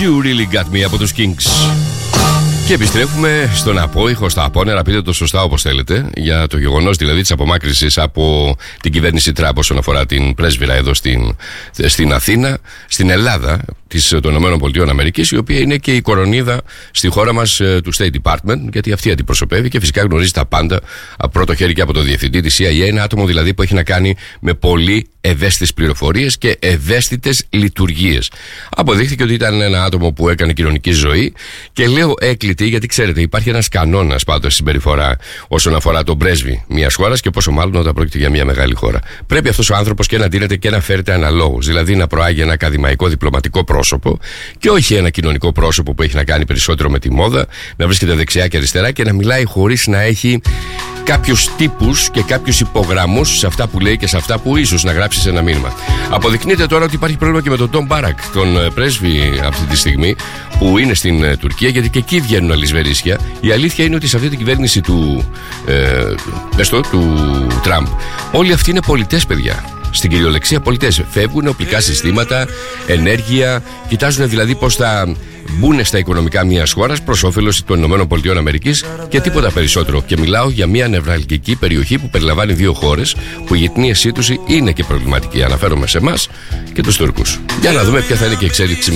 You Really Got Me από τους Kings. Και επιστρέφουμε στον απόϊχο, στα απόνερα, πείτε το σωστά όπως θέλετε, για το γεγονός δηλαδή της απομάκρυνσης από την κυβέρνηση Τραμπ όσον αφορά την πρέσβυρα εδώ στην Αθήνα, στην Ελλάδα των ΗΠΑ, η οποία είναι και η κορονίδα στη χώρα μας του State Department, γιατί αυτή αντιπροσωπεύει και φυσικά γνωρίζει τα πάντα από πρώτο χέρι και από τον διευθυντή της CIA. Ένα άτομο δηλαδή που έχει να κάνει με πολύ ευαίσθητες πληροφορίες και ευαίσθητες λειτουργίες. Αποδείχθηκε ότι ήταν ένα άτομο που έκανε κοινωνική ζωή, και λέω έκλειτη γιατί ξέρετε υπάρχει ένας κανόνας πάντως συμπεριφορά όσον αφορά τον πρέσβη μιας χώρας, και πόσο μάλλον όταν πρόκειται για μια μεγάλη χώρα. Πρέπει αυτός ο άνθρωπος και να ντύνεται και να φέρεται αναλόγως, δηλαδή να προάγει ένα ακαδημαϊκό διπλωματικό πρόσωπο και όχι ένα κοινωνικό πρόσωπο που έχει να κάνει περισσότερο με τη μόδα, να βρίσκεται δεξιά και αριστερά και να μιλάει χωρίς να έχει κάποιους τύπους και κάποιους υπογραμμούς σε αυτά που λέει και σε αυτά που ίσως να γράψει σε ένα μήνυμα. Αποδεικνύεται τώρα ότι υπάρχει πρόβλημα και με τον Τον Μπάρακ, τον πρέσβη αυτή τη στιγμή που είναι στην Τουρκία, γιατί και εκεί βγαίνουν αλυσβερίσια. Η αλήθεια είναι ότι σε αυτή την κυβέρνηση του Τραμπ όλοι αυτοί είναι πολιτές, παιδιά. Στην κυριολεξία πολιτές. Φεύγουν οπλικά συστήματα, ενέργεια, κοιτάζουν δηλαδή πώς θα μπουν στα οικονομικά μιας χώρας προς όφελος των ΗΠΑ και τίποτα περισσότερο. Και μιλάω για μια νευραλγική περιοχή που περιλαμβάνει δύο χώρες που η γειτονία σύντουση είναι και προβληματική. Αναφέρομαι σε εμάς και τους Τούρκους. Για να δούμε ποια θα είναι και η εξέλιξη